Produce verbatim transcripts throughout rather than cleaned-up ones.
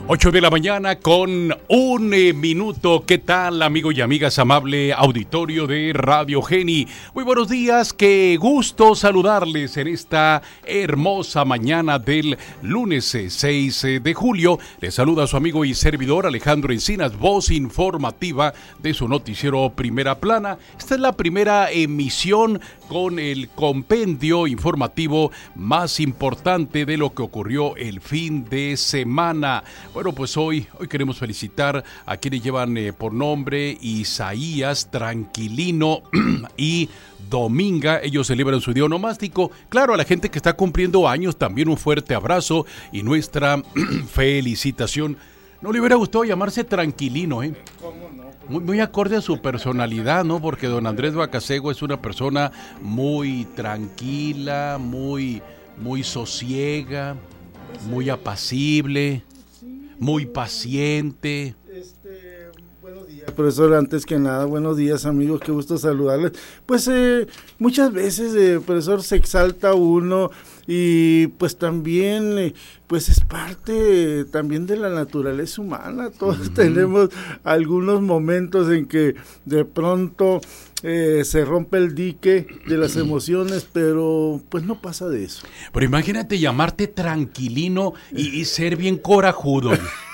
ocho de la mañana con un eh, minuto. ¿Qué tal, amigos y amigas, amable auditorio de Radio Geni? Muy buenos días, qué gusto saludarles en esta hermosa mañana del lunes eh, seis de julio. Les saluda su amigo y servidor Alejandro Encinas, voz informativa de su noticiero Primera Plana. Esta es la primera emisión con el compendio informativo más importante de lo que ocurrió el fin de semana. Bueno, pues hoy, hoy queremos felicitar a quienes llevan eh, por nombre Isaías, Tranquilino y Dominga. Ellos celebran su día onomástico. Claro, a la gente que está cumpliendo años también un fuerte abrazo y nuestra felicitación. ¿No le hubiera gustado llamarse Tranquilino, eh? ¿Cómo no? Muy, muy acorde a su personalidad, ¿no? Porque don Andrés Bacasego es una persona muy tranquila, muy, muy sosiega, muy apacible, muy paciente. Este, buenos días, profesor. Antes que nada, buenos días, amigos. Qué gusto saludarles. Pues eh, muchas veces, eh, profesor, se exalta uno y pues también, eh, pues es parte eh, también de la naturaleza humana. Todos uh-huh. tenemos algunos momentos en que de pronto Eh, se rompe el dique de las emociones, pero pues no pasa de eso. Pero imagínate llamarte Tranquilino y, y ser bien corajudo.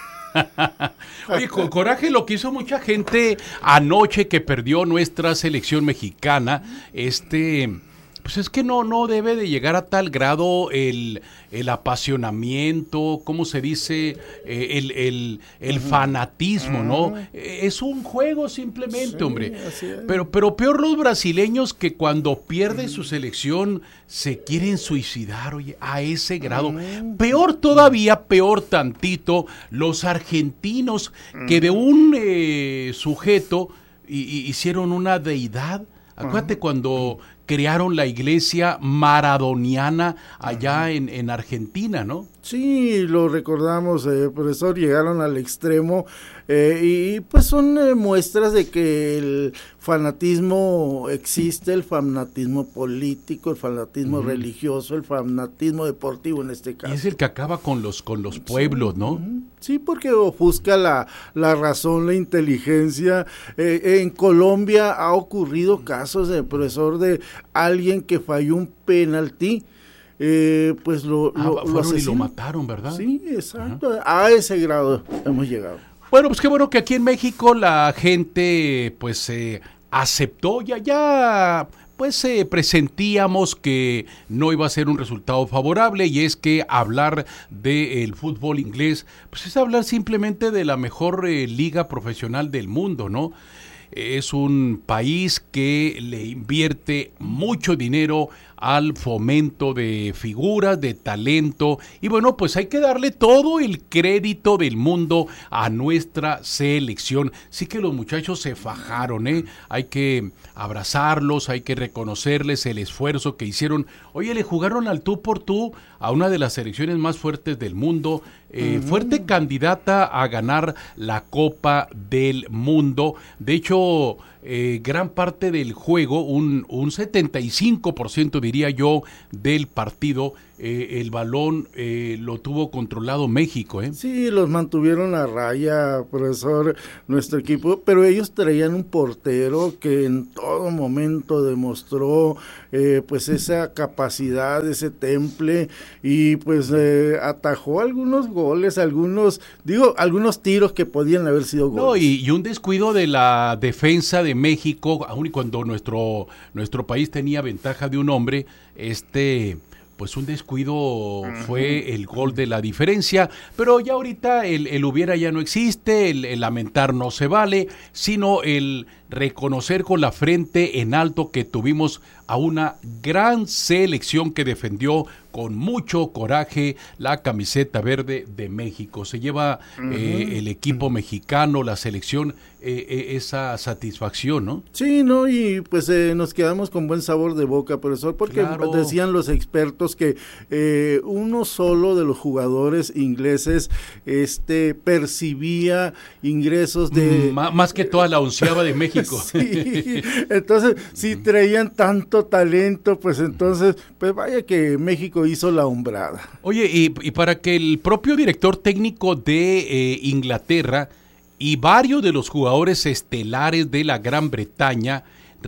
Oye, con coraje lo que hizo mucha gente anoche que perdió nuestra selección mexicana. Este, pues es que no, no debe de llegar a tal grado el, el apasionamiento, ¿cómo se dice? Eh, el, el, el fanatismo, uh-huh. ¿no? Es un juego simplemente, sí, hombre. Pero, pero peor los brasileños que cuando pierde uh-huh. su selección se quieren suicidar, oye, a ese grado. Uh-huh. Peor todavía, peor tantito, los argentinos uh-huh. que de un eh, sujeto y, y hicieron una deidad. Acuérdate uh-huh. cuando crearon la iglesia maradoniana allá en, en Argentina, ¿no? Sí, lo recordamos, eh, profesor, llegaron al extremo eh, y pues son eh, muestras de que el fanatismo existe, el fanatismo político, el fanatismo uh-huh. religioso, el fanatismo deportivo en este caso. Y es el que acaba con los con los pueblos, ¿no? Uh-huh. Sí, porque ofusca la, la razón, la inteligencia. Eh, en Colombia ha ocurrido casos, de profesor, de alguien que falló un penalti. Eh, pues lo, ah, lo, lo y lo mataron, ¿verdad? Sí, exacto. Uh-huh. A ese grado hemos llegado. Bueno, pues qué bueno que aquí en México la gente pues eh, aceptó, ya ya pues eh, presentíamos que no iba a ser un resultado favorable, y es que hablar del fútbol inglés pues es hablar simplemente de la mejor eh, liga profesional del mundo, ¿no? Es un país que le invierte mucho dinero al fomento de figuras, de talento, y bueno, pues hay que darle todo el crédito del mundo a nuestra selección. Sí que los muchachos se fajaron, ¿eh? Hay que abrazarlos, hay que reconocerles el esfuerzo que hicieron. Oye, le jugaron al tú por tú a una de las selecciones más fuertes del mundo, eh, uh-huh. fuerte candidata a ganar la Copa del Mundo. De hecho, eh, gran parte del juego, un, un setenta y cinco por ciento diría yo del partido, eh, el balón eh, lo tuvo controlado México, ¿eh? Sí, los mantuvieron a raya, profesor, nuestro equipo, pero ellos traían un portero que en todo momento demostró eh, pues esa capacidad, ese temple, y pues eh, atajó algunos goles, algunos, digo, algunos tiros que podían haber sido goles. No, y, y un descuido de la defensa de México, aun y cuando nuestro, nuestro país tenía ventaja de un hombre, este... pues un descuido fue el gol de la diferencia, pero ya ahorita el, el hubiera ya no existe, el, el lamentar no se vale, sino el reconocer con la frente en alto que tuvimos a una gran selección que defendió con mucho coraje la camiseta verde de México. Se lleva uh-huh. eh, el equipo mexicano, la selección, eh, eh, esa satisfacción, ¿no? Sí, no, y pues eh, nos quedamos con buen sabor de boca, profesor, porque claro. decían los expertos que eh, uno solo de los jugadores ingleses este percibía ingresos de... Mm, más que toda la onceava de México. México. Sí, entonces, si traían tanto talento, pues entonces, pues vaya que México hizo la hombrada. Oye, y, y para que el propio director técnico de eh, Inglaterra y varios de los jugadores estelares de la Gran Bretaña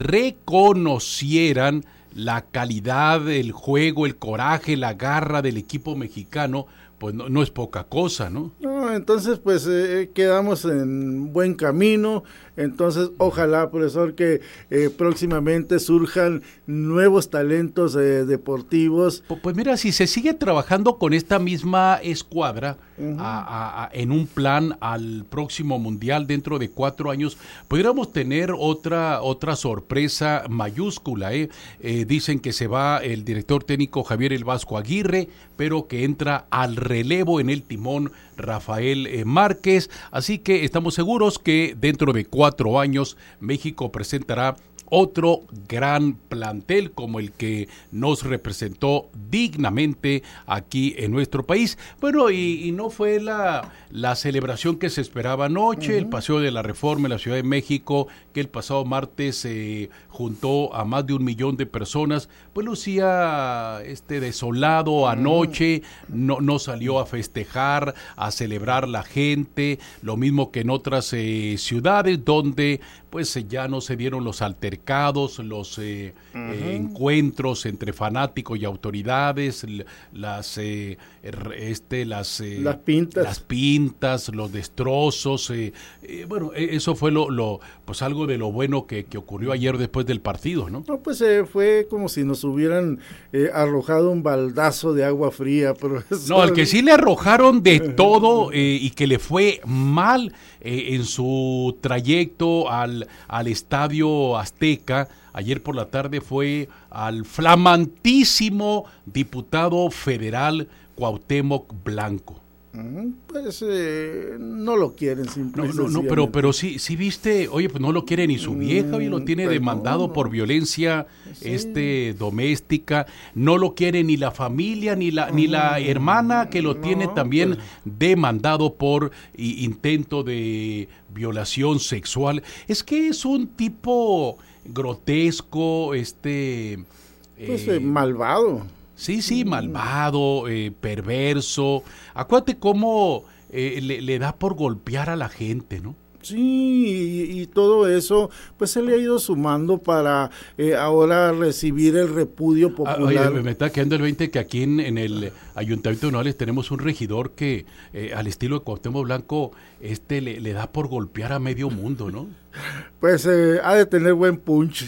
reconocieran la calidad, el juego, el coraje, la garra del equipo mexicano, pues no, no es poca cosa, ¿no? No, entonces pues eh, quedamos en buen camino. Entonces ojalá, profesor, que eh, próximamente surjan nuevos talentos eh, deportivos. Pues mira, si se sigue trabajando con esta misma escuadra uh-huh. a, a, a, en un plan al próximo mundial dentro de cuatro años, pudiéramos tener otra otra sorpresa mayúscula. ¿eh? Eh, dicen que se va el director técnico Javier El Vasco Aguirre, pero que entra al relevo en el timón Rafael eh, Márquez, así que estamos seguros que dentro de cuatro años México presentará otro gran plantel como el que nos representó dignamente aquí en nuestro país. Bueno, y, y no fue la, la celebración que se esperaba anoche, uh-huh. el Paseo de la Reforma en la Ciudad de México, que el pasado martes eh, juntó a más de un millón de personas, pues lucía este desolado anoche, no, no salió a festejar, a celebrar la gente, lo mismo que en otras eh, ciudades donde pues ya no se dieron los altercados, los eh, uh-huh. eh, encuentros entre fanáticos y autoridades, las eh, este las eh, las pintas, las pintas, los destrozos, eh, eh, bueno, eso fue lo, lo pues algo de lo bueno que, que ocurrió ayer después del partido, ¿no? No, pues eh, fue como si nos hubieran eh, arrojado un baldazo de agua fría, profesor. No, al que sí le arrojaron de todo eh, y que le fue mal eh, en su trayecto al al Estadio Azteca ayer por la tarde fue al flamantísimo diputado federal Cuauhtémoc Blanco. Pues eh, no lo quieren simplemente. No, no, no, pero, pero sí, sí viste, oye, pues no lo quiere ni su vieja, oye, lo tiene pues demandado no. por violencia sí. este doméstica, no lo quiere ni la familia, ni la, ni la hermana que lo no, tiene también pues. demandado por i, intento de violación sexual. Es que es un tipo grotesco, este... Pues eh, malvado. Sí, sí, malvado, eh, perverso. Acuérdate cómo eh, le, le da por golpear a la gente, ¿no? Sí, y, y todo eso, pues se le ha ido sumando para eh, ahora recibir el repudio popular. Oye, me está quedando el veinte que aquí en, en el Ayuntamiento de Nogales tenemos un regidor que, eh, al estilo de Cuauhtémoc Blanco, este le, le da por golpear a medio mundo, ¿no? Pues eh, ha de tener buen punch.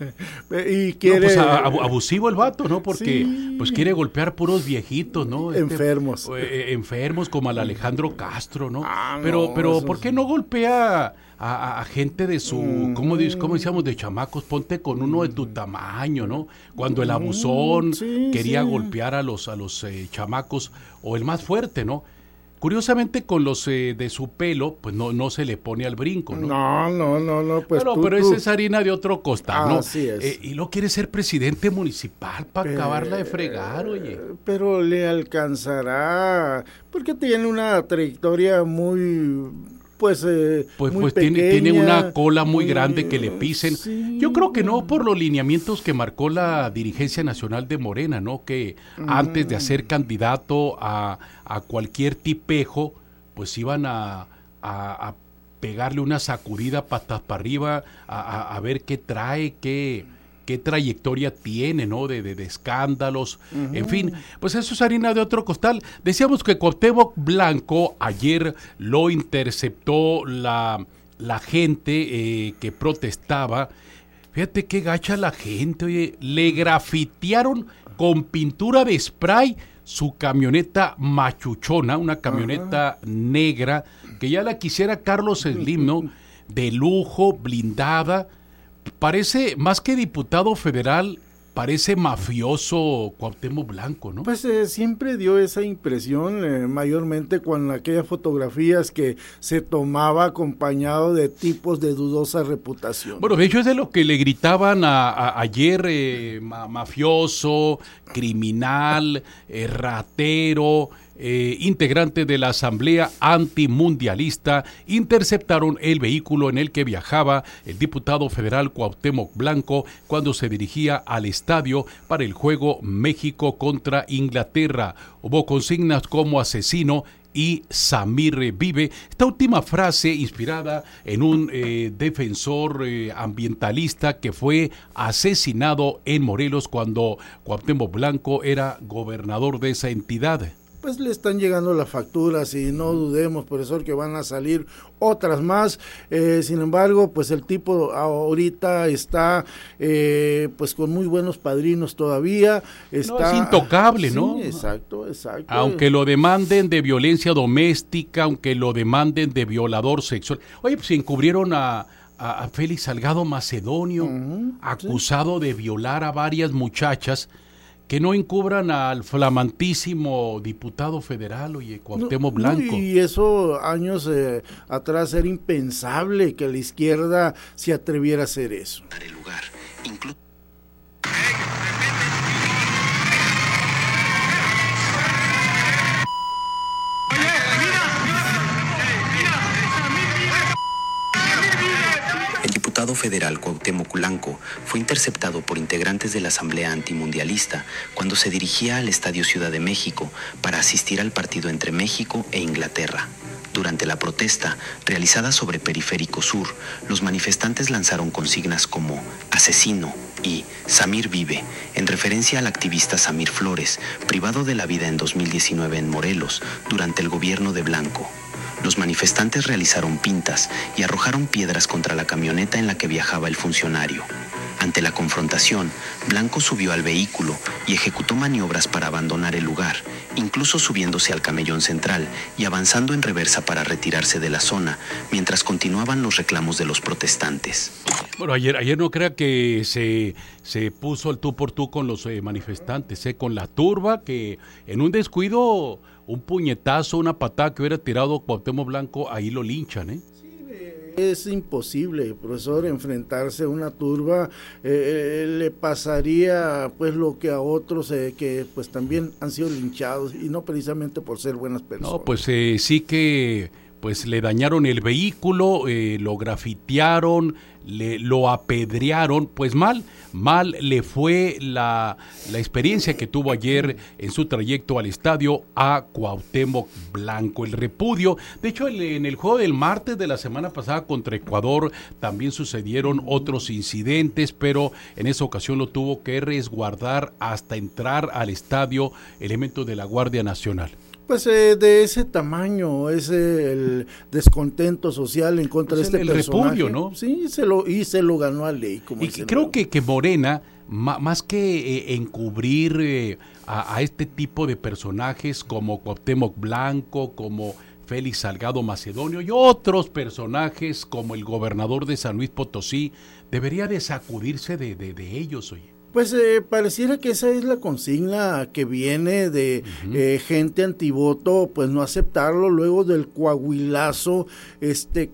y quiere... No, pues a, a, abusivo el vato, ¿no? Porque sí. pues quiere golpear puros viejitos, ¿no? Este, enfermos. Eh, enfermos como al Alejandro Castro, ¿no? Ah, pero, no, pero eso... ¿por qué no golpea a, a, a gente de su, mm. ¿cómo, ¿cómo decíamos? De chamacos, ponte con uno de tu tamaño, ¿no? Cuando el abusón mm, sí, quería sí. golpear a los, a los eh, chamacos, o el más fuerte, ¿no? Curiosamente con los eh, de su pelo, pues no no se le pone al brinco, ¿no? No, no, no, no, pues bueno, tú, pero tú. esa es harina de otro costal, ¿no? Así es. Eh, y lo quiere ser presidente municipal para eh, acabarla de fregar, oye. Pero le alcanzará, porque tiene una trayectoria muy... Pues, eh, pues, muy pues pequeña, tiene, tiene una cola muy grande que le pisen. Sí. Yo creo que no por los lineamientos que marcó la dirigencia nacional de Morena, ¿no? Que mm. antes de hacer candidato a, a cualquier tipejo, pues iban a, a, a pegarle una sacudida patas para arriba, a, a, a ver qué trae, qué... qué trayectoria tiene, ¿no? De, de, de escándalos, uh-huh. en fin, pues eso es harina de otro costal. Decíamos que Cuauhtémoc Blanco ayer lo interceptó la, la gente eh, que protestaba. Fíjate qué gacha la gente, oye, le grafitearon con pintura de spray su camioneta machuchona, una camioneta uh-huh. negra, que ya la quisiera Carlos Slim, ¿no? De lujo, blindada. Parece, más que diputado federal, parece mafioso Cuauhtémoc Blanco, ¿no? Pues eh, siempre dio esa impresión, eh, mayormente con aquellas fotografías que se tomaba acompañado de tipos de dudosa reputación. Bueno, de hecho es de lo que le gritaban a, a, ayer, eh, ma, mafioso, criminal, eh, ratero, eh, integrantes de la Asamblea Antimundialista interceptaron el vehículo en el que viajaba el diputado federal Cuauhtémoc Blanco cuando se dirigía al estadio para el juego México contra Inglaterra. Hubo consignas como asesino y Samir vive. Esta última frase inspirada en un eh, defensor eh, ambientalista que fue asesinado en Morelos cuando Cuauhtémoc Blanco era gobernador de esa entidad. Pues le están llegando las facturas y no dudemos, profesor, que van a salir otras más. Eh, sin embargo, pues el tipo ahorita está eh, pues con muy buenos padrinos todavía. Está, no, es intocable, sí, ¿no? Exacto, exacto. Aunque lo demanden de violencia doméstica, aunque lo demanden de violador sexual. Oye, pues encubrieron a... a, a Félix Salgado Macedonio, uh-huh, acusado sí. de violar a varias muchachas. Que no encubran al flamantísimo diputado federal, oye, Cuauhtémoc no, Blanco. No, y eso años eh, atrás era impensable que la izquierda se atreviera a hacer eso. El lugar, inclu- El diputado federal Cuauhtémoc Blanco fue interceptado por integrantes de la Asamblea Antimundialista cuando se dirigía al Estadio Ciudad de México para asistir al partido entre México e Inglaterra. Durante la protesta, realizada sobre Periférico Sur, los manifestantes lanzaron consignas como asesino y Samir vive, en referencia al activista Samir Flores, privado de la vida en dos mil diecinueve en Morelos durante el gobierno de Blanco. Los manifestantes realizaron pintas y arrojaron piedras contra la camioneta en la que viajaba el funcionario. Ante la confrontación, Blanco subió al vehículo y ejecutó maniobras para abandonar el lugar, incluso subiéndose al camellón central y avanzando en reversa para retirarse de la zona, mientras continuaban los reclamos de los protestantes. Bueno, ayer, ayer no crea que se, se puso el tú por tú con los eh, manifestantes, eh, con la turba que en un descuido, un puñetazo, una patada que hubiera tirado Cuauhtémoc Blanco, ahí lo linchan, ¿eh? Es imposible, profesor, enfrentarse a una turba, eh, le pasaría pues lo que a otros eh, que pues también han sido linchados y no precisamente por ser buenas personas. No, pues eh, sí que pues le dañaron el vehículo, eh, lo grafitearon, le, lo apedrearon, pues mal, mal le fue la, la experiencia que tuvo ayer en su trayecto al estadio a Cuauhtémoc Blanco. El repudio, de hecho el, en el juego del martes de la semana pasada contra Ecuador también sucedieron otros incidentes, pero en esa ocasión lo tuvo que resguardar hasta entrar al estadio elementos de la Guardia Nacional. Pues eh, de ese tamaño es eh, el descontento social en contra pues de este el, el personaje. El repudio, ¿no? Sí, se lo, y se lo ganó a ley. Como y creo que, que Morena, ma, más que eh, encubrir eh, a, a este tipo de personajes como Cuauhtémoc Blanco, como Félix Salgado Macedonio y otros personajes como el gobernador de San Luis Potosí, debería de sacudirse de, de, de ellos, oye. Pues eh, pareciera que esa es la consigna que viene de uh-huh. eh, gente antivoto, pues no aceptarlo luego del coahuilazo este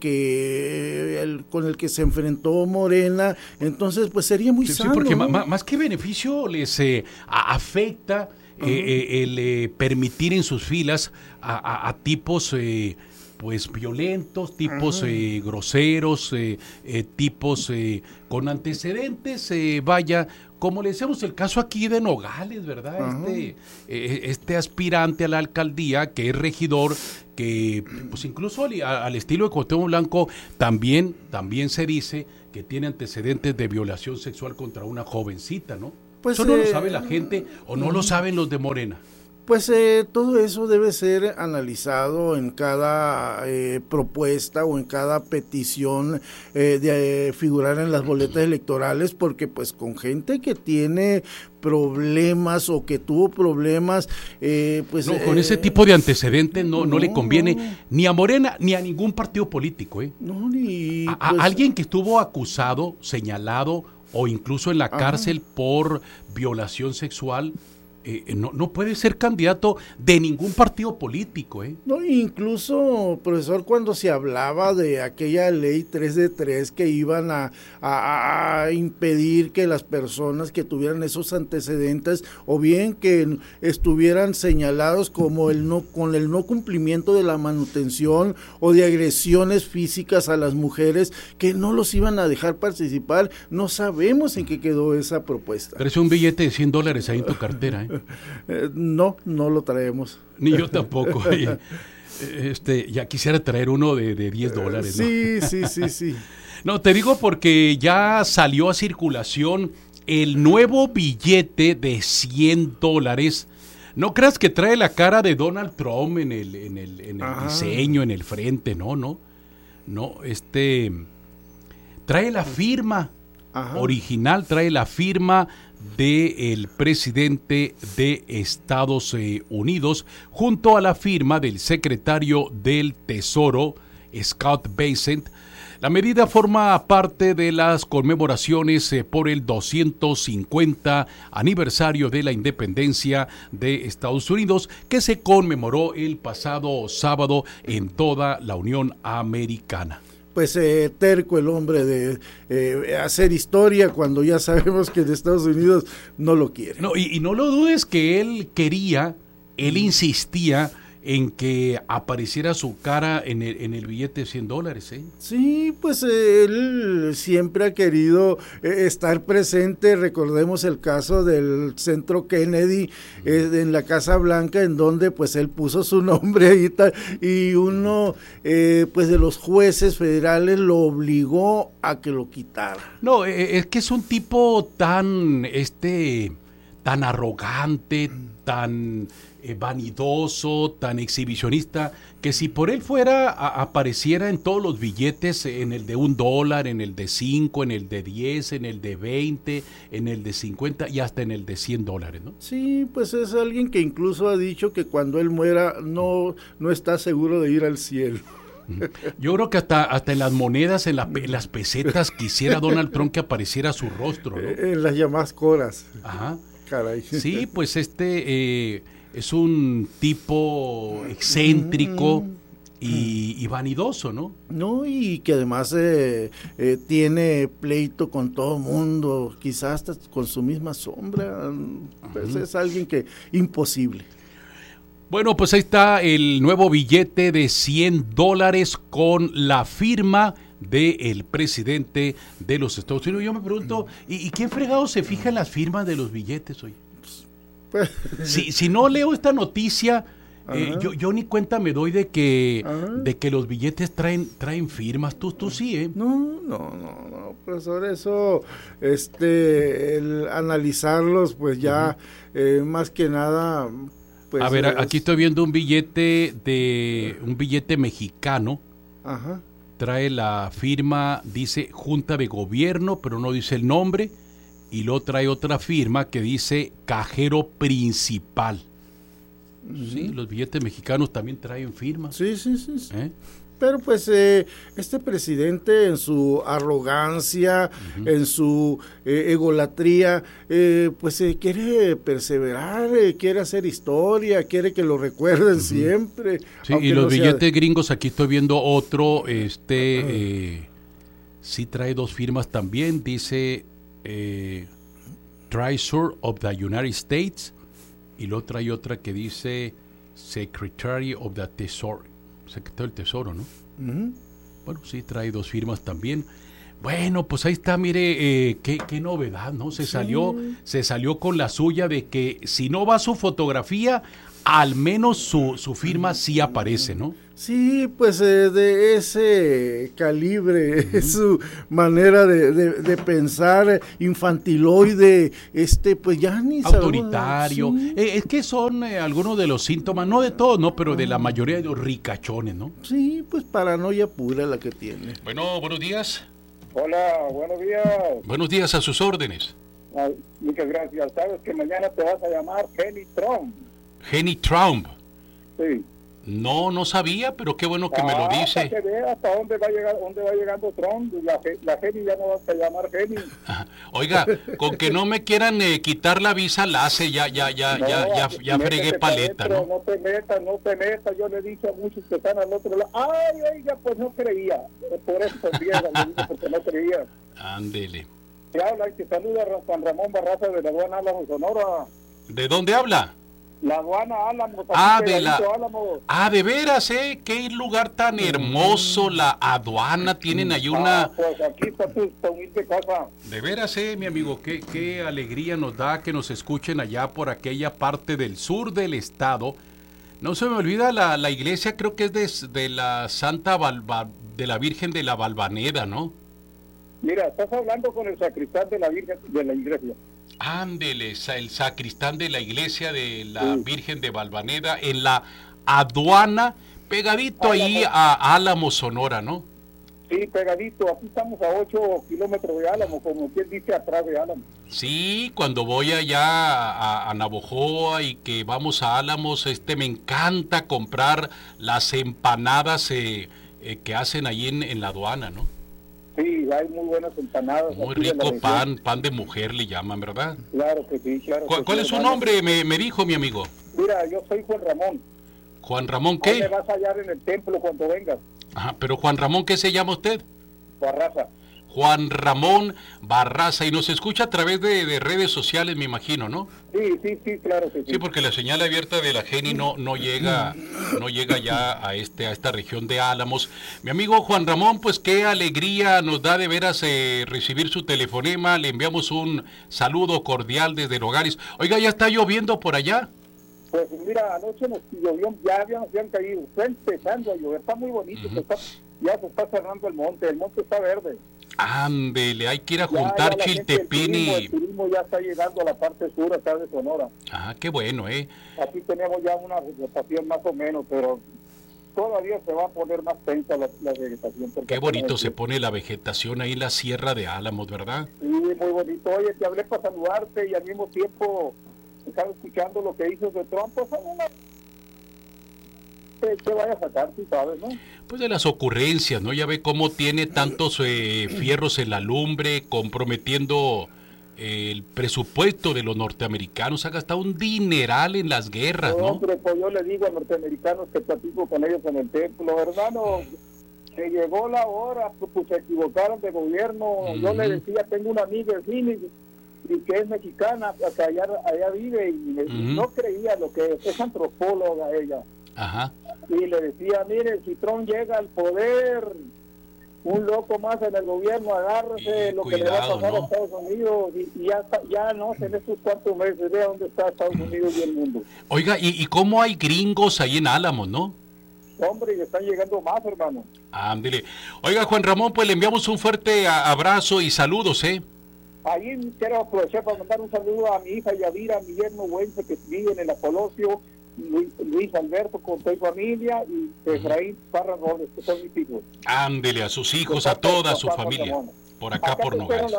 que el, con el que se enfrentó Morena. Entonces pues sería muy sí, sano, sí, porque ¿no? más, más que beneficio les eh, a, afecta uh-huh. eh, el eh, permitir en sus filas a, a, a tipos eh, pues violentos, tipos eh, groseros, eh, eh, tipos eh, con antecedentes, eh, vaya, como le decíamos el caso aquí de Nogales, ¿verdad? Uh-huh. Este, eh, este aspirante a la alcaldía que es regidor, que pues incluso al, al estilo de Cuauhtémoc Blanco también, también se dice que tiene antecedentes de violación sexual contra una jovencita, ¿no? Pues, ¿eso no eh, lo sabe la gente o no uh-huh. lo saben los de Morena? Pues eh, todo eso debe ser analizado en cada eh, propuesta o en cada petición eh, de eh, figurar en las boletas electorales, porque pues con gente que tiene problemas o que tuvo problemas, eh, pues... No, con eh, ese tipo de antecedentes no, no, no le conviene no. ni a Morena ni a ningún partido político, ¿eh? No, ni... A, pues, a alguien que estuvo acusado, señalado o incluso en la cárcel ajá. por violación sexual, eh, no, no puede ser candidato de ningún partido político, ¿eh? No, incluso, profesor, cuando se hablaba de aquella ley tres de tres que iban a, a, a impedir que las personas que tuvieran esos antecedentes o bien que estuvieran señalados como el no con el no cumplimiento de la manutención o de agresiones físicas a las mujeres, que no los iban a dejar participar, no sabemos en qué quedó esa propuesta. Pero es un billete de cien dólares ahí en tu cartera, ¿eh? Eh, no, no lo traemos. Ni yo tampoco. Este, ya quisiera traer uno de, de diez dólares, ¿no? Sí, sí, sí, sí. No, te digo porque ya salió a circulación el nuevo billete de cien dólares. No creas que trae la cara de Donald Trump en el, en el, en el diseño, en el frente, no, no. No, este, trae la firma Ajá. original, trae la firma del presidente de Estados Unidos, junto a la firma del secretario del Tesoro, Scott Bessent. La medida forma parte de las conmemoraciones eh, por el doscientos cincuenta aniversario de la independencia de Estados Unidos, que se conmemoró el pasado sábado en toda la Unión Americana. Pues eh, terco el hombre de eh, hacer historia cuando ya sabemos que en Estados Unidos no lo quiere. No, y, y no lo dudes que él quería, él insistía en que apareciera su cara en el, en el billete de cien dólares, ¿eh? Sí, pues eh, él siempre ha querido eh, estar presente. Recordemos el caso del Centro Kennedy eh, en la Casa Blanca, en donde pues él puso su nombre ahí tal, y uno eh, pues de los jueces federales lo obligó a que lo quitara. No, eh, es que es un tipo tan, este, tan arrogante, tan Eh, vanidoso, tan exhibicionista, que si por él fuera, a, apareciera en todos los billetes, en el de un dólar, en el de cinco, en el de diez, en el de veinte, en el de cincuenta y hasta en el de cien dólares, ¿no? Sí, pues es alguien que incluso ha dicho que cuando él muera no, no está seguro de ir al cielo. Yo creo que hasta, hasta en las monedas, en, la, en las pesetas, quisiera Donald Trump que apareciera su rostro, ¿no? En las llamadas coras. Ajá. Caray. Sí, pues este... Eh, es un tipo excéntrico y, y vanidoso, ¿no? No, y que además eh, eh, tiene pleito con todo el mundo, quizás hasta con su misma sombra. Pues es alguien que imposible. Bueno, pues ahí está el nuevo billete de cien dólares con la firma del presidente de los Estados Unidos. Yo me pregunto, ¿y, y quién fregado se fija en las firmas de los billetes hoy? Si, si no leo esta noticia, eh, yo, yo ni cuenta me doy de que de que los billetes traen traen firmas. Tú tú sí, ¿eh? No, no, no, no, profesor, eso, este, el analizarlos, pues ya, uh-huh. eh, más que nada, pues. A ver, es... aquí estoy viendo un billete de un billete mexicano. Ajá. Trae la firma, dice Junta de Gobierno, pero no dice el nombre. Y luego trae otra firma que dice Cajero Principal. Uh-huh. Sí, los billetes mexicanos también traen firmas. Sí, sí, sí. sí. ¿Eh? Pero pues eh, este presidente en su arrogancia, uh-huh. en su eh, egolatría, eh, pues eh, quiere perseverar, eh, quiere hacer historia, quiere que lo recuerden uh-huh. siempre. Sí, y los no billetes sea... gringos, aquí estoy viendo otro, este, uh-huh. eh, sí trae dos firmas también, dice... Eh, Treasurer of the United States, y luego trae otra que dice Secretary of the Tesoro, secretario del Tesoro, ¿no? Uh-huh. Bueno, sí, trae dos firmas también. Bueno, pues ahí está, mire, eh, qué, qué novedad, ¿no? Se sí. salió, se salió con la suya de que si no va su fotografía, al menos su, su firma sí aparece, ¿no? Sí, pues eh, de ese calibre, uh-huh. es su manera de, de, de pensar infantiloide, este, pues ya ni autoritario. Sí. Eh, es que son eh, algunos de los síntomas, no de todos, ¿no? Pero de la mayoría de los ricachones, ¿no? Sí, pues paranoia pura la que tiene. Bueno, buenos días. Hola, buenos días. Buenos días, a sus órdenes. Ah, muchas gracias. Sabes que mañana te vas a llamar Jenny Trump. Jenny Trump. Sí. No, no sabía, pero qué bueno que ah, me lo dice. Para que vea hasta dónde va, llegar, dónde va llegando Trump. La, la Geni ya no va a llamar Geni. Oiga, con que no me quieran eh, quitar la visa, la hace, ya, ya, ya, no, ya, ya, ya fregué paleta, adentro, ¿no? No te metas, no te metas. Yo le he dicho a muchos que están al otro lado. Ay, ella pues no creía. Por eso también, le dije porque no creía. Ándele. Te habla y te saluda Juan Ramón Barraza de la aduana Álamo, Sonora. ¿De dónde habla? La aduana Álamo. Ah, de la... Álamo. Ah, de veras, ¿eh? Qué lugar tan hermoso, la aduana. Tienen ahí una... Ah, pues aquí está tu, tu humilde casa. De veras, ¿eh, mi amigo? Qué, qué alegría nos da que nos escuchen allá por aquella parte del sur del estado. No se me olvida la, la iglesia, creo que es de, de la Santa Balba, de la Virgen de la Valvaneda, ¿no? Mira, estás hablando con el sacristán de la Virgen de la iglesia. Ándele, el sacristán de la iglesia de la sí. Virgen de Valvaneda en la aduana, pegadito Álamo. Ahí a Álamo, Sonora, ¿no? Sí, pegadito, aquí estamos a ocho kilómetros de Álamo, como quien dice, atrás de Álamo. Sí, cuando voy allá a, a Navojoa y que vamos a Álamos, este, me encanta comprar las empanadas eh, eh, que hacen ahí en, en la aduana, ¿no? Sí, hay muy buenas empanadas. Muy rico pan, pan de mujer le llaman, ¿verdad? Claro que sí, claro. ¿Cuál, que ¿cuál sí, es su hermano. nombre? Me, me dijo mi amigo. Mira, yo soy Juan Ramón. ¿Juan Ramón qué? Ahí me vas a hallar en el templo cuando vengas. Ajá, pero Juan Ramón, ¿qué se llama usted? Barraza. Juan Ramón Barraza, y nos escucha a través de, de redes sociales, me imagino, ¿no? Sí, sí, sí, claro que sí. Sí, porque la señal abierta de la Geni no, no llega, no llega ya a este, a esta región de Álamos. Mi amigo Juan Ramón, pues qué alegría nos da de veras eh, recibir su telefonema. Le enviamos un saludo cordial desde Nogales. Oiga, ¿ya está lloviendo por allá? Pues mira, anoche nos llovió, ya habían, habían caído, está empezando a llover, está muy bonito, uh-huh. está, ya se está cerrando el monte, el monte está verde. Ándele, hay que ir a juntar ya, ya Chiltepín y... El turismo ya está llegando a la parte sur, acá de Sonora. Ah, qué bueno, ¿eh? Aquí tenemos ya una vegetación más o menos, pero todavía se va a poner más tensa la, la vegetación. Qué bonito se pone la vegetación ahí en la Sierra de Álamos, ¿verdad? Sí, muy bonito. Oye, te hablé para saludarte y al mismo tiempo estaba escuchando lo que hizo de Trump, pues una... que vaya a sacar, tú sabes, ¿no? Pues de las ocurrencias, ¿no? Ya ve cómo tiene tantos eh, fierros en la lumbre, comprometiendo eh, el presupuesto de los norteamericanos. Ha gastado un dineral en las guerras, ¿no? Hombre, pues yo le digo a norteamericanos que platico con ellos en el templo, hermano, que llegó la hora, pues se equivocaron de gobierno. Uh-huh. Yo le decía, tengo una amiga en Phoenix, y que es mexicana, que allá, allá vive, y uh-huh. no creía lo que es, es antropóloga ella. Ajá. Y le decía, mire, si Trump llega al poder, un loco más en el gobierno, agárrese eh, lo cuidado, que le va a pasar ¿no? a Estados Unidos, y, y ya, ya no sé en estos cuantos meses, vea dónde está Estados Unidos y el mundo. Oiga, ¿y, y cómo hay gringos ahí en Álamos, no? Hombre, y están llegando más, hermano. Ándele. Oiga, Juan Ramón, pues le enviamos un fuerte abrazo y saludos, ¿eh? Ahí quiero aprovechar para mandar un saludo a mi hija Yadira, a mi yerno Wences, que viven en la Colosio, Luis, Luis Alberto con su familia, y Efraín Parra Robles, que son mis hijos. Ándele a sus hijos, a toda su familia. Por acá, acá por Nogales.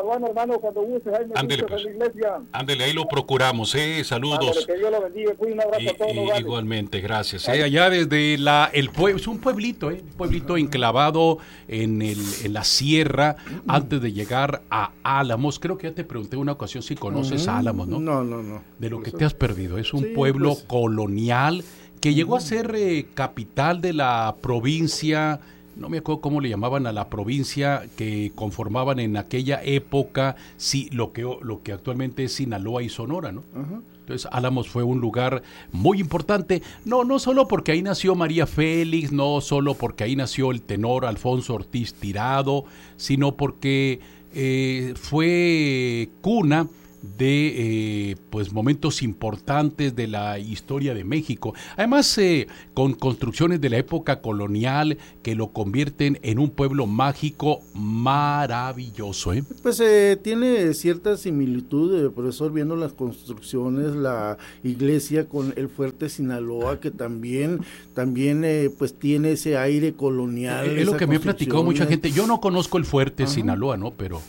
Ándele, pues. Ándele, ahí lo procuramos, ¿eh? Saludos. Ándele, que Dios lo bendiga. Un abrazo y, a todos Nogales. Igualmente, gracias. ¿eh? Allá desde la, el pueblo, es un pueblito, ¿eh? Un pueblito enclavado en, el, en la sierra, antes de llegar a Álamos. Creo que ya te pregunté una ocasión si conoces uh-huh. Álamos, ¿no? No, no, no. De lo que te has perdido. Es un sí, pueblo pues... colonial que uh-huh. llegó a ser eh, capital de la provincia... No me acuerdo cómo le llamaban a la provincia que conformaban en aquella época sí, lo que lo que actualmente es Sinaloa y Sonora, ¿no? Uh-huh. Entonces Álamos fue un lugar muy importante, no no solo porque ahí nació María Félix, no solo porque ahí nació el tenor Alfonso Ortiz Tirado, sino porque eh, fue cuna de eh, pues momentos importantes de la historia de México, además eh, con construcciones de la época colonial que lo convierten en un pueblo mágico maravilloso. ¿eh? Pues eh, tiene cierta similitud, eh, profesor, viendo las construcciones, la iglesia con el fuerte Sinaloa, que también también eh, pues tiene ese aire colonial. Eh, es lo que me ha platicado mucha gente. Yo no conozco el fuerte Ajá. Sinaloa, ¿no? Pero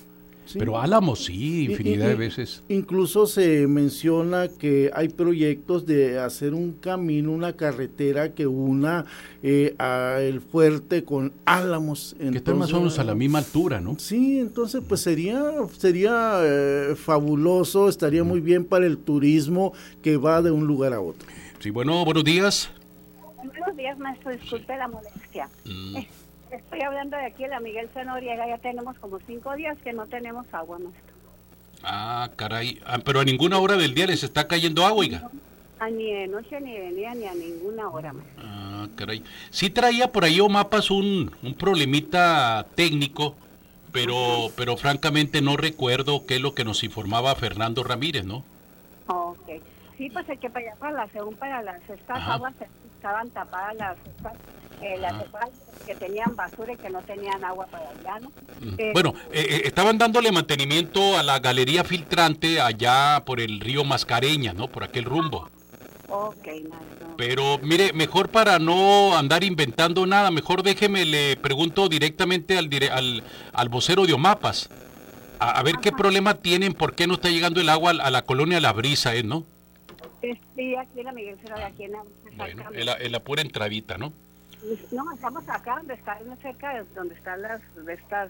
Sí. Pero Álamos sí, infinidad y, y, de veces. Incluso se menciona que hay proyectos de hacer un camino, una carretera que una eh, a el fuerte con Álamos. Entonces, que están más o menos a la misma altura, ¿no? Sí, entonces pues sería, sería eh, fabuloso, estaría muy bien para el turismo que va de un lugar a otro. Sí, bueno, buenos días. Buenos días, maestro, disculpe la molestia. Mm. Eh, estoy hablando de aquí de la Miguel C. Noriega, ya tenemos como cinco días que no tenemos agua, maestro. Ah, caray, ah, pero a ninguna hora del día les está cayendo agua, oiga. A ni de noche ni de día ni a ninguna hora, maestro. Ah, caray. Sí traía por ahí Omapas un, un problemita técnico, pero, pero francamente no recuerdo qué es lo que nos informaba Fernando Ramírez, ¿no? Ok. Sí, pues el que para allá, para la, según para las estas Ajá. aguas estaban tapadas las estas, eh, las estaban, que tenían basura y que no tenían agua para allá, ¿no? Mm. Eh, bueno, eh, estaban dándole mantenimiento a la galería filtrante allá por el río Mascareña, ¿no? Por aquel rumbo. Ok, maestro. Pero mire, mejor para no andar inventando nada, mejor déjeme, le pregunto directamente al, dire, al, al vocero de Omapas. A, a ver Ajá. qué problema tienen, por qué no está llegando el agua a, a la colonia La Brisa, ¿eh? ¿No? Sí, aquí en la Miguel Cero, de aquí en la... Bueno, en la, en la pura entradita, ¿no? No, estamos acá, donde está, cerca de donde están las, de estas,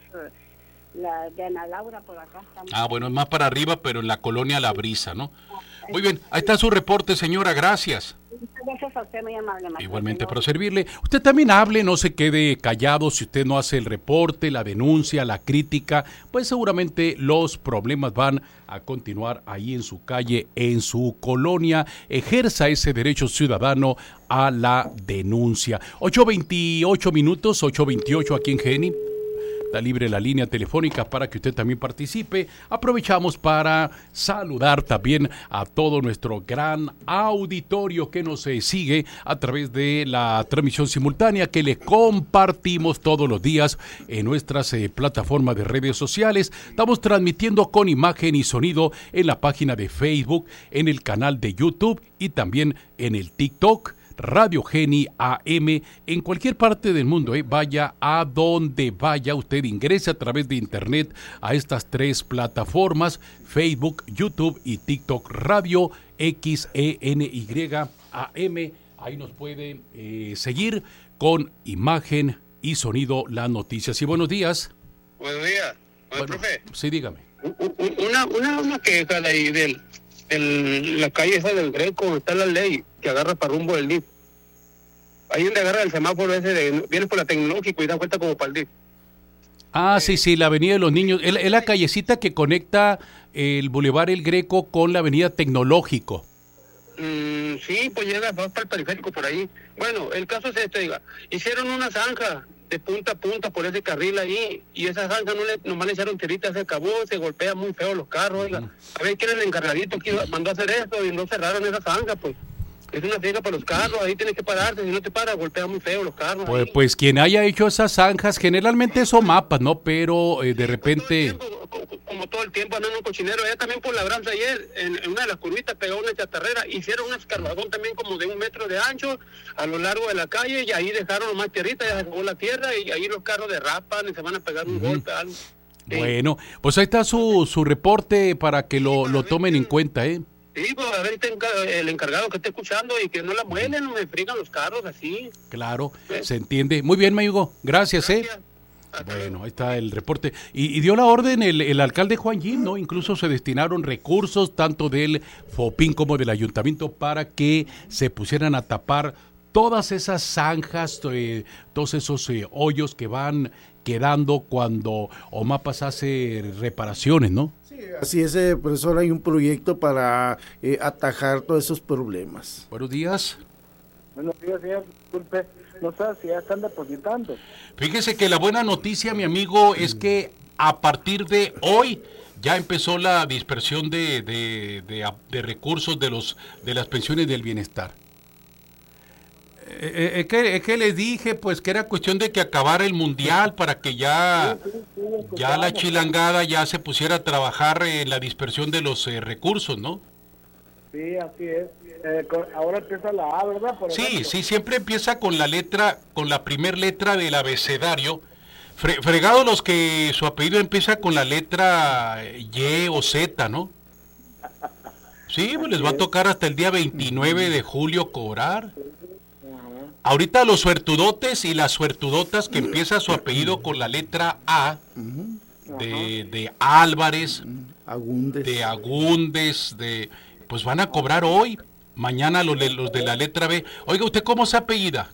la de Ana Laura, por acá. Estamos. Ah, bueno, es más para arriba, pero en la colonia La Brisa, ¿no? Muy bien, ahí está su reporte, señora, gracias. Gracias a usted, muy amable. Igualmente, para servirle. Usted también hable, no se quede callado. Si usted no hace el reporte, la denuncia, la crítica, pues seguramente los problemas van a continuar ahí en su calle, en su colonia. Ejerza ese derecho ciudadano a la denuncia. ocho veintiocho minutos, ocho veintiocho aquí en Geni. Está libre la línea telefónica para que usted también participe. Aprovechamos para saludar también a todo nuestro gran auditorio que nos eh, sigue a través de la transmisión simultánea que le compartimos todos los días en nuestras eh, plataformas de redes sociales. Estamos transmitiendo con imagen y sonido en la página de Facebook, en el canal de YouTube y también en el TikTok. Radio Geni A M en cualquier parte del mundo, ¿eh? Vaya a donde vaya, usted ingrese a través de internet a estas tres plataformas, Facebook, YouTube y TikTok. Radio X E N Y A M, ahí nos puede eh, seguir con imagen y sonido las noticias. Y buenos días. Buenos días, bueno, profe. Sí, dígame. Una, una, una queja de ahí del El, la calle esa del Greco, donde está la ley, que agarra para rumbo del D I F. Ahí donde agarra el semáforo ese, de, viene por la Tecnológico y da vuelta como para el D I F. Ah, sí, sí, la Avenida de los Niños. Es, es la callecita que conecta el Boulevard El Greco con la Avenida Tecnológico. Mm, sí, pues llega vas para el periférico por ahí. Bueno, el caso es este, diga, hicieron una zanja de punta a punta por ese carril ahí, y esa zanja no le, nomás le echaron tiritas, se acabó, se golpea muy feo los carros, oiga. Uh-huh. A ver quién es el encargadito que mandó a hacer esto y no cerraron esa zanja, pues. Es una friega para los carros, ahí tienes que pararte, si no te paras, golpea muy feo los carros. Pues, pues quien haya hecho esas zanjas, generalmente son mapas, ¿no? Pero eh, de repente... Todo tiempo, como todo el tiempo andan un cochinero, allá también por la Branza ayer, en, en una de las curvitas pegó una chatarrera, hicieron un escarbazón también como de un metro de ancho a lo largo de la calle, y ahí dejaron nomás tierrita, ya se acabó la tierra, y ahí los carros derrapan y se van a pegar un uh-huh. golpe, algo. Sí. Bueno, pues ahí está su, su reporte para que lo, lo tomen en cuenta, ¿eh? Sí, pues a ver el encargado que esté escuchando y que no la muelen, no me frigan los carros así. Claro, ¿eh? Se entiende. Muy bien, amigo. Gracias, Gracias. ¿eh? Bueno, ahí está el reporte. Y, y dio la orden el, el alcalde Juan Jim, ¿no? Incluso se destinaron recursos tanto del FOPIN como del ayuntamiento para que se pusieran a tapar todas esas zanjas, eh, todos esos eh, hoyos que van quedando cuando Omapas hace reparaciones, ¿no? Sí, así es, eh, profesor, hay un proyecto para eh, atajar todos esos problemas. Buenos días. Buenos días, señor. Disculpe, no sé si ya están depositando. Fíjese que la buena noticia, mi amigo, es que a partir de hoy ya empezó la dispersión de, de, de, de recursos de los de las pensiones del bienestar. Eh, eh, es, que, es que les dije pues que era cuestión de que acabara el mundial para que ya, sí, sí, sí, ya la chilangada ya se pusiera a trabajar en la dispersión de los eh, recursos, ¿no? Sí, así es. Eh, con, ahora empieza la A, ¿verdad? Por sí, ejemplo. sí, siempre empieza con la letra, con la primer letra del abecedario, Fre fregado los que su apellido empieza con la letra Y o Z, ¿no? Sí, pues les va a tocar hasta el día veintinueve de julio cobrar. Ahorita los suertudotes y las suertudotas que empieza su apellido con la letra A, de, de Álvarez, Agúndez. de Agúndez, de, pues van a cobrar hoy, mañana los, los de la letra B. Oiga, ¿usted cómo se apellida?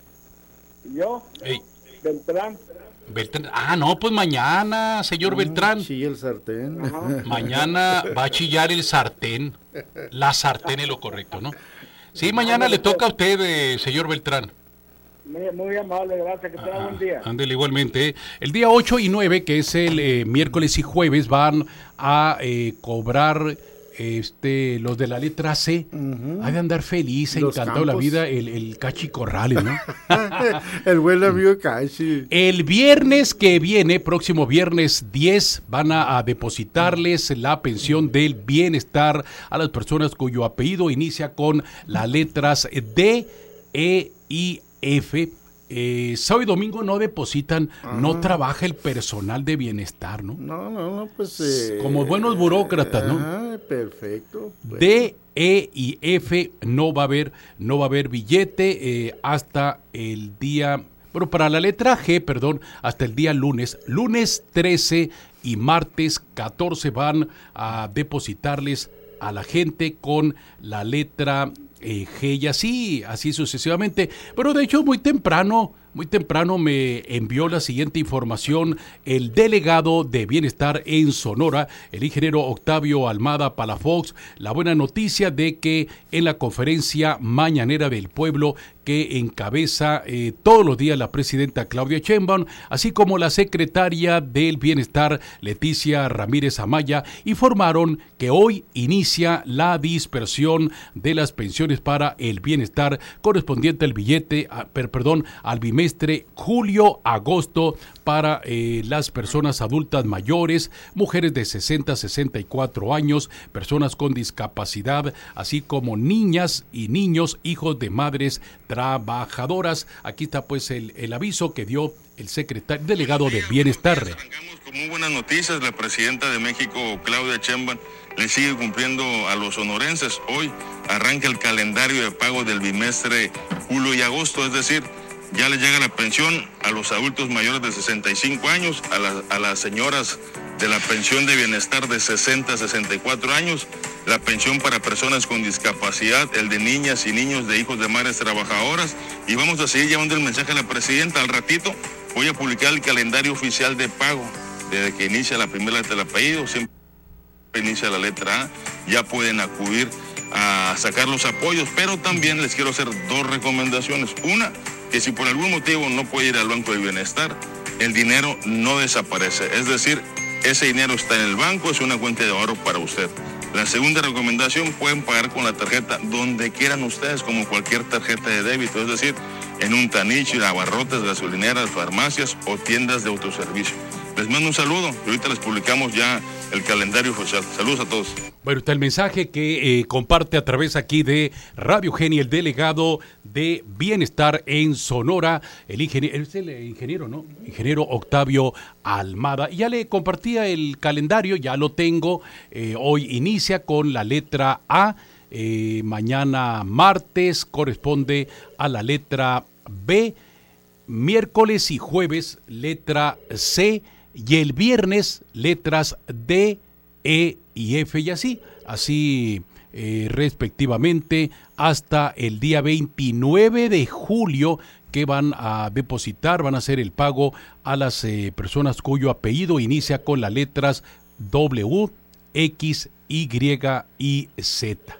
Yo, Ey. Beltrán. Beltrán. Ah, no, pues mañana, señor Beltrán. Sí, el sartén. Ajá. Mañana va a chillar el sartén. La sartén es lo correcto, ¿no? Sí, mañana le toca a usted, eh, señor Beltrán. Muy, muy amable, gracias, que tenga buen día. Ándele, igualmente. El día ocho y nueve, que es el eh, miércoles y jueves, van a eh, cobrar este los de la letra C. Uh-huh. Ha de andar feliz, Los encantado la campos. vida, el, el Cachi Corrales, ¿no? El buen amigo Cachi. El viernes que viene, próximo viernes diez, van a, a depositarles la pensión del bienestar a las personas cuyo apellido inicia con las letras D, E y F. Eh, sábado y domingo no depositan, Ajá. no trabaja el personal de bienestar, ¿no? No, no, no, pues... Eh, Como buenos burócratas, ¿no? Ajá, perfecto. Bueno. D, E y F no va a haber, no va a haber billete eh, hasta el día... Bueno, para la letra G, perdón, hasta el día lunes. Lunes trece y martes catorce van a depositarles a la gente con la letra eh, G y así, así sucesivamente. Pero de hecho muy temprano, muy temprano me envió la siguiente información el delegado de Bienestar en Sonora, el ingeniero Octavio Almada Palafox, la buena noticia de que en la conferencia mañanera del pueblo que encabeza eh, todos los días la presidenta Claudia Sheinbaum, así como la secretaria del Bienestar Leticia Ramírez Amaya, informaron que hoy inicia la dispersión de las pensiones para el bienestar correspondiente al billete, a, per, perdón, al bimestre julio-agosto para eh, las personas adultas mayores, mujeres de sesenta a sesenta y cuatro años, personas con discapacidad, así como niñas y niños, hijos de madres trabajadoras. Aquí está pues el, el aviso que dio el secretario delegado de Bienestar. Arrancamos con muy buenas noticias. La presidenta de México, Claudia Sheinbaum, le sigue cumpliendo a los sonorenses. Hoy arranca el calendario de pago del bimestre julio y agosto, es decir, ya les llega la pensión a los adultos mayores de sesenta y cinco años, a, la, a las señoras de la pensión de bienestar de sesenta a sesenta y cuatro años, la pensión para personas con discapacidad, el de niñas y niños de hijos de madres trabajadoras, y vamos a seguir llevando el mensaje a la presidenta. Al ratito voy a publicar el calendario oficial de pago, desde que inicia la primera letra del apellido, siempre inicia la letra A, ya pueden acudir a sacar los apoyos, pero también les quiero hacer dos recomendaciones. Una, que si por algún motivo no puede ir al Banco de Bienestar, el dinero no desaparece, es decir, ese dinero está en el banco, es una cuenta de ahorro para usted. La segunda recomendación, pueden pagar con la tarjeta donde quieran ustedes, como cualquier tarjeta de débito, es decir, en un Tanich, abarrotes, gasolineras, farmacias o tiendas de autoservicio. Les mando un saludo y ahorita les publicamos ya el calendario oficial. Saludos a todos. Bueno, está el mensaje que eh, comparte a través aquí de Radio Geni, el delegado de Bienestar en Sonora, el ingeniero, es el ingeniero, ¿no? Ingeniero Octavio Almada. Y ya le compartía el calendario, ya lo tengo. Eh, hoy inicia con la letra A, eh, mañana martes corresponde a la letra B, miércoles y jueves letra C, y el viernes letras D, E y F y así, así eh, respectivamente hasta el día veintinueve de julio que van a depositar, van a hacer el pago a las eh, personas cuyo apellido inicia con las letras W, X, Y y Z.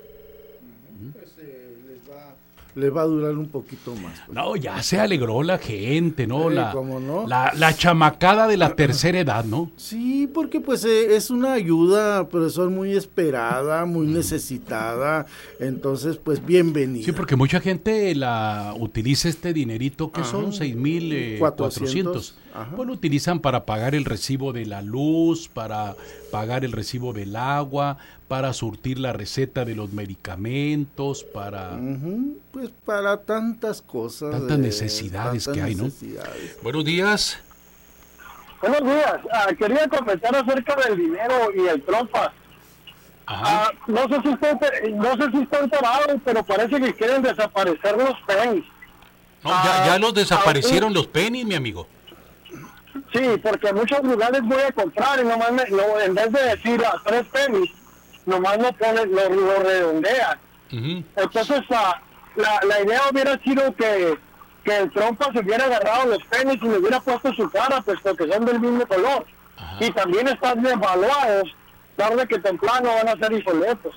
Le va a durar un poquito más. Pues. No, ya se alegró la gente, ¿no? Sí, la, ¿cómo no? La, la chamacada de la tercera edad, ¿no? Sí, porque pues eh, es una ayuda, profesor, muy esperada, muy necesitada, entonces pues bienvenida. Sí, porque mucha gente la utiliza este dinerito que Ajá. son seis mil cuatrocientos. Pues lo utilizan para pagar el recibo de la luz, para pagar el recibo del agua, para surtir la receta de los medicamentos, para... Uh-huh. Pues para tantas cosas. Tantas necesidades tantas que hay, ¿no? Buenos días. Buenos días. Ah, quería comentar acerca del dinero y el trompa. Ah, no sé si está, no sé si está enterado, pero parece que quieren desaparecer los pennies. No, ya, ya Ah, los desaparecieron ah, los pennies, mi amigo. Sí, porque en muchos lugares voy a comprar y nomás me, no, en vez de decir a tres pennies, nomás lo ponen, lo, lo redondean. Uh-huh. Entonces, ah, la, la idea hubiera sido que, que el trompa se hubiera agarrado los pennies y le hubiera puesto su cara, pues porque son del mismo color. Ajá. Y también están devaluados, tarde que temprano van a ser insoletos.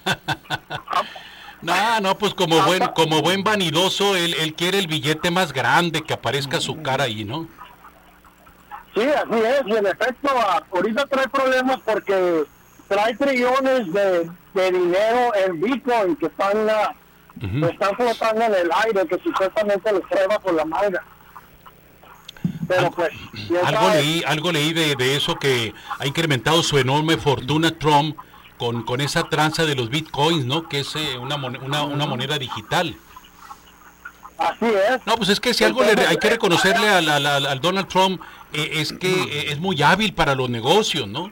No, no, pues como buen, como buen vanidoso, él, él quiere el billete más grande, que aparezca su cara ahí, ¿no? Sí, así es, y en efecto, ah, ahorita trae problemas porque trae trillones de, de dinero en Bitcoin que están, ah, Uh-huh. están flotando en el aire, que supuestamente los trae por la manga. Pero pues, ya Algo sabes. leí, algo leí de, de eso, que ha incrementado su enorme fortuna Trump con, con esa tranza de los bitcoins, ¿no? Que es eh, una, mon- una, una moneda digital. Así es. No, pues es que si algo le, hay que reconocerle al, al, al- al Donald Trump, eh, es que eh, es muy hábil para los negocios, ¿no?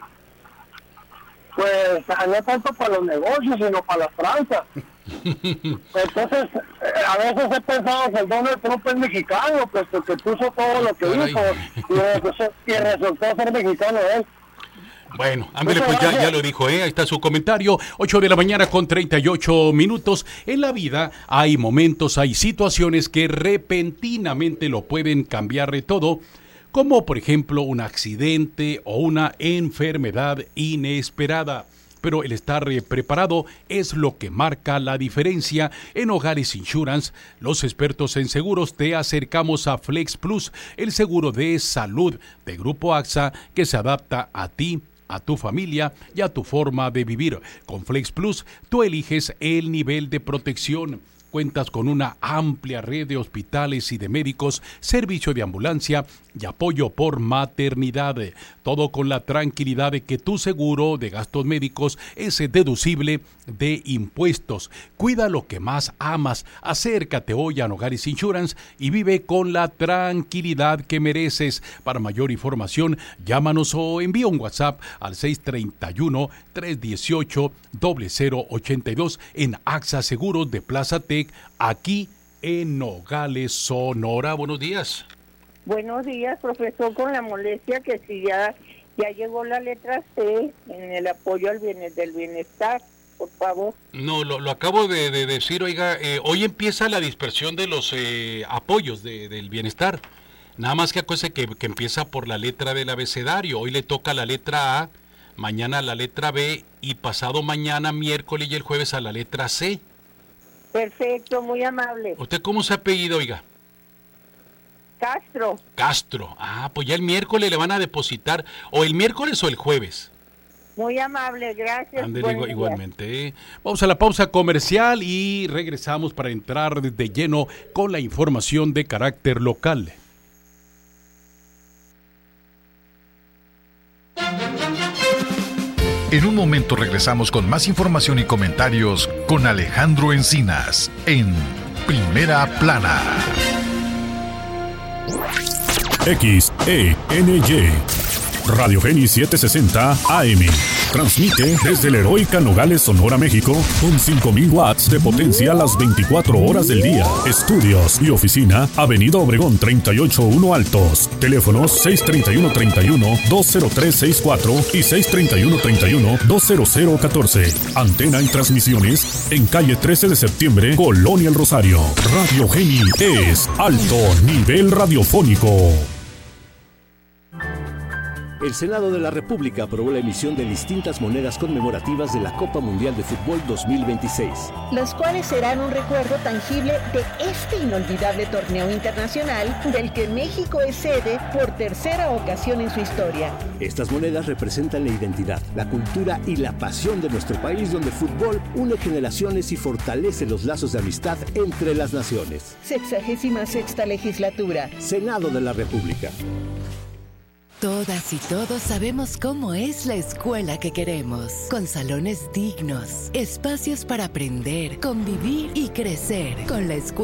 Pues no tanto para los negocios, sino para las tranzas. Entonces, eh, a veces he pensado que el Donald Trump es mexicano, pues porque puso todo lo que Caray. hizo y, resultó- y resultó ser mexicano él. Bueno, ándale, pues ya, ya lo dijo, ¿eh? Ahí está su comentario. ocho de la mañana con treinta y ocho minutos. En la vida hay momentos, hay situaciones que repentinamente lo pueden cambiar de todo, como por ejemplo un accidente o una enfermedad inesperada. Pero el estar eh, preparado es lo que marca la diferencia. En Hogares Insurance, los expertos en seguros, te acercamos a Flex Plus, el seguro de salud de Grupo AXA que se adapta a ti, a tu familia y a tu forma de vivir. Con Flex Plus, tú eliges el nivel de protección. Cuentas con una amplia red de hospitales y de médicos, servicio de ambulancia y apoyo por maternidad. Todo con la tranquilidad de que tu seguro de gastos médicos es deducible de impuestos. Cuida lo que más amas. Acércate hoy a Hogares Insurance y vive con la tranquilidad que mereces. Para mayor información, llámanos o envía un WhatsApp al seis tres uno, tres uno ocho, cero cero ocho dos en AXA Seguros de Plaza Tech, aquí en Nogales, Sonora. Buenos días. Buenos días, profesor, con la molestia que si ya ya llegó la letra C en el apoyo al bien, del bienestar, por favor. No, lo, lo acabo de, de decir, oiga, eh, hoy empieza la dispersión de los eh, apoyos de, del bienestar. Nada más que acuérdese que, que empieza por la letra del abecedario. Hoy le toca la letra A, mañana la letra B y pasado mañana, miércoles y el jueves a la letra C. Perfecto, muy amable. ¿Usted cómo se apellida, oiga? Castro. Castro. Ah, pues ya el miércoles le van a depositar, o el miércoles o el jueves. Muy amable, gracias. Ándele, Buenos igual- días. igualmente. ¿eh? Vamos a la pausa comercial y regresamos para entrar de lleno con la información de carácter local. En un momento regresamos con más información y comentarios con Alejandro Encinas en Primera Plana. X E N Y Radio Geni setecientos sesenta A M. Transmite desde la heroica Nogales, Sonora, México, con cinco mil watts de potencia a las veinticuatro horas del día. Estudios y oficina, Avenida Obregón treinta y ocho uno Altos. Teléfonos seis tres uno, tres uno, dos cero tres seis cuatro y seis tres uno, tres uno, dos cero cero uno cuatro. Antena y transmisiones en calle trece de septiembre, Colonia El Rosario. Radio Geni es alto nivel radiofónico. El Senado de la República aprobó la emisión de distintas monedas conmemorativas de la Copa Mundial de Fútbol dos mil veintiséis. Los cuales serán un recuerdo tangible de este inolvidable torneo internacional del que México es sede por tercera ocasión en su historia. Estas monedas representan la identidad, la cultura y la pasión de nuestro país, donde el fútbol une generaciones y fortalece los lazos de amistad entre las naciones. Sexagésima sexta legislatura. Senado de la República. Todas y todos sabemos cómo es la escuela que queremos, con salones dignos, espacios para aprender, convivir y crecer. Con la escuela